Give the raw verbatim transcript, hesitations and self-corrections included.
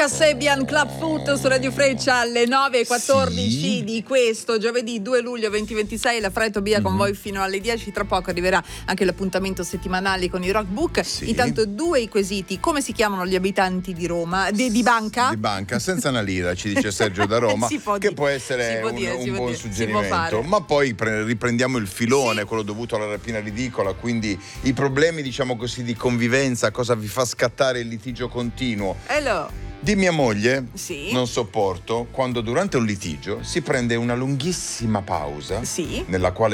Kasabian Club Foot su Radio Freccia alle nove e quattordici sì. di questo giovedì due luglio duemilaventisei. La Fra e Tobia mm-hmm. con voi fino alle dieci. Tra poco arriverà anche l'appuntamento settimanale con i Rockbook. Sì. Intanto due i quesiti: come si chiamano gli abitanti di Roma? De, di Banca? Di Banca, senza una lira, ci dice Sergio da Roma, che dire, può essere può un, dire, un buon dire, suggerimento. Ma poi pre- riprendiamo il filone, sì. quello dovuto alla rapina ridicola, quindi i problemi, diciamo così, di convivenza, cosa vi fa scattare il litigio continuo. Hello. Di mia moglie sì. non sopporto quando durante un litigio si prende una lunghissima pausa sì. nella quale